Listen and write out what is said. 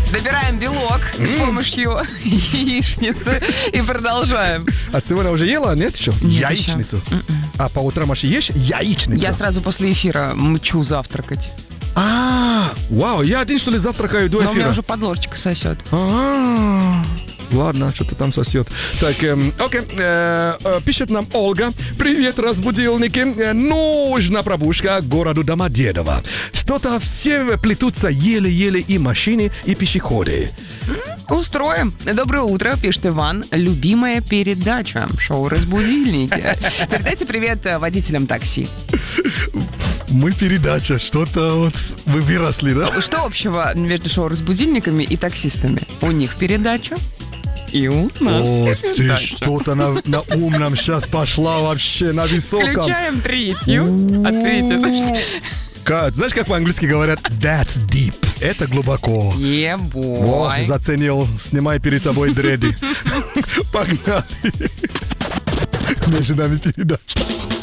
Добираем белок с помощью яичницы и продолжаем. А сегодня уже ела, нет еще? Нет Яичницу. А по утрам аж ешь яичницу? Я сразу после эфира мчу завтракать. Вау, я один, что ли, завтракаю до Но у меня эфира? уже подложечка сосет. Ладно, что-то там сосет. Так, окей. Пишет нам Ольга. Привет, разбудилники. Нужна пробужка к городу Домодедово. Что-то все плетутся еле-еле и машины, и пешеходы. Устроим. Доброе утро, пишет Иван. Любимая передача. Шоу «Разбудильники». Передайте привет водителям такси. Мы передача, что-то вот вы выросли, да? Что общего между шоу «Разбудильниками» и таксистами? У них передача. И у нас О, ты передача. что-то на умном сейчас пошла вообще, на высоком. Включаем третью. А третья, Кать, знаешь, как по-английски говорят? That's deep. Это глубоко. О, ебой. заценил. Снимай перед тобой дреды. Погнали. Между нами передача.